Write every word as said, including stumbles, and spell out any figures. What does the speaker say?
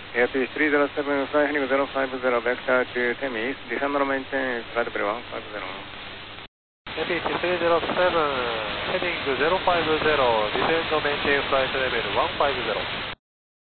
A P three oh seven, fly heading zero five zero, vector to Temis, descend on maintain, flight level one five zero. A P three oh seven, heading zero five zero, descend maintain flight level one five zero.